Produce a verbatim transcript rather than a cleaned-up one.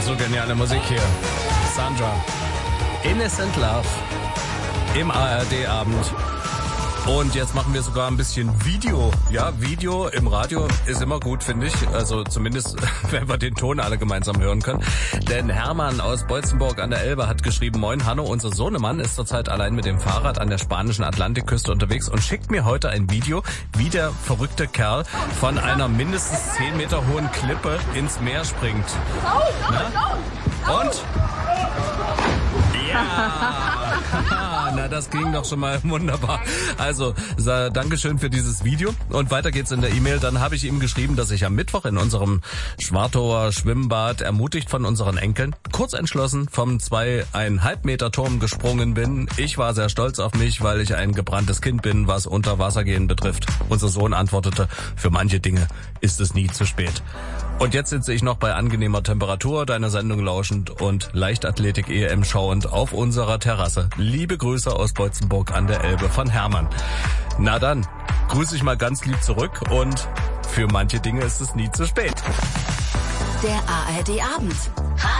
So geniale Musik hier. Sandra. Innocent Love. Im A R D-Abend. Und jetzt machen wir sogar ein bisschen Video. Ja, Video im Radio ist immer gut, finde ich. Also zumindest, wenn wir den Ton alle gemeinsam hören können. Denn Hermann aus Boitzenburg an der Elbe hat geschrieben: Moin Hanno, unser Sohnemann ist zurzeit allein mit dem Fahrrad an der spanischen Atlantikküste unterwegs und schickt mir heute ein Video, wie der verrückte Kerl von einer mindestens zehn Meter hohen Klippe ins Meer springt. Na? Und? Ja, na das ging doch schon mal wunderbar. Also, Dankeschön für dieses Video. Und weiter geht's in der E-Mail. Dann habe ich ihm geschrieben, dass ich am Mittwoch in unserem Schwartauer Schwimmbad, ermutigt von unseren Enkeln, kurz entschlossen vom zweieinhalb Meter Turm gesprungen bin. Ich war sehr stolz auf mich, weil ich ein gebranntes Kind bin, was Unterwassergehen betrifft. Unser Sohn antwortete: Für manche Dinge ist es nie zu spät. Und jetzt sitze ich noch bei angenehmer Temperatur, deiner Sendung lauschend und Leichtathletik-E M schauend auf unserer Terrasse. Liebe Grüße aus Boitzenburg an der Elbe von Hermann. Na dann, grüße ich mal ganz lieb zurück und für manche Dinge ist es nie zu spät. Der A R D-Abend.